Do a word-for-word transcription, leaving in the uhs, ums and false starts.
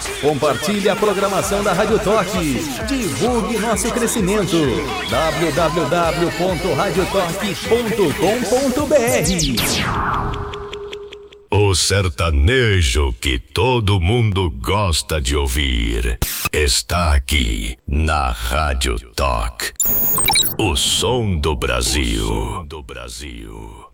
Compartilhe a programação da Rádio Toque. Divulgue nosso crescimento. w w w ponto rádio toque ponto com ponto b r. O sertanejo que todo mundo gosta de ouvir está aqui na Rádio Toque. O som do Brasil. O som do Brasil.